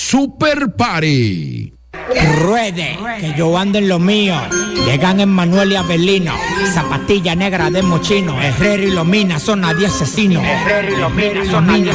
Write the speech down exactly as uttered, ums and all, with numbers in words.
Super Party. Ruede, que yo ando en lo mío. Llegan Emmanuel y Abelino. Zapatilla negra de mochino. Herrero y Lomina son nadie asesinos. Herrero y Lomina son nadie